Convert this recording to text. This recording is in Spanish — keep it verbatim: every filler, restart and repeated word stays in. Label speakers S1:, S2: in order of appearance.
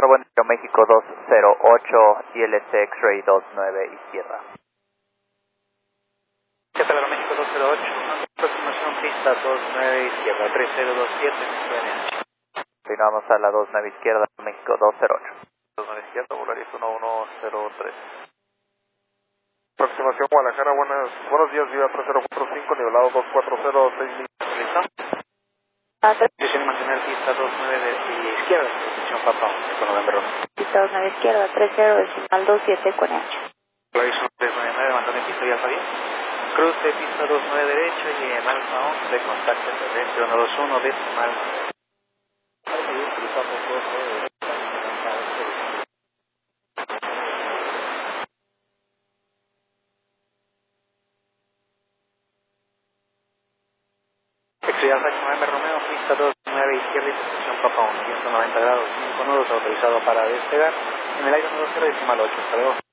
S1: Hola, buen día, México dos cero ocho, I L C X-Ray dos nueve, izquierda.
S2: ¿Qué tal, México dos cero ocho? Aproximación pista dos nueve, izquierda, tres cero dos siete, N H.
S1: Continuamos a la dos nueve, izquierda, México dos cero ocho.
S3: dos nueve izquierda, Volaris uno uno cero tres. Aproximación Guadalajara, buenas, buenos días, Viva tres cero cuatro cinco, nivelado dos cuatro cero seis mil.
S2: ¿Listo? Decisión mantener pista dos nueve de izquierda, posición Papa, con November Romeo.
S4: Pista dos nueve izquierda, tres cero decimal dos siete con H.
S2: Volaris uno tres nueve nueve, mantiene pista y alfa diez. Cruce pista dos nueve derecha y en alfa once, contacto terrestre uno dos uno, decimal. Alfa diez, cruzamos dos nueve derecha, Excelente, Alfa November Romeo, pista dos nueve izquierda y posición Papa uno, ciento noventa grados, cinco nudos, autorizado para despegar en el aire uno dos cero decimal ocho, hasta luego.